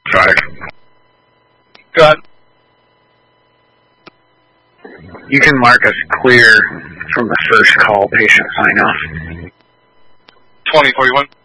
5. Go ahead. You can mark us clear from the first call patient sign-off. 2041.